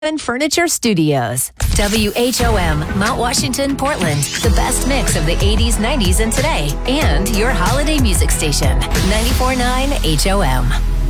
Furniture Studios. WHOM, Mount Washington, Portland. The best mix of the 80s, 90s, and today. And your holiday music station. 94.9 HOM.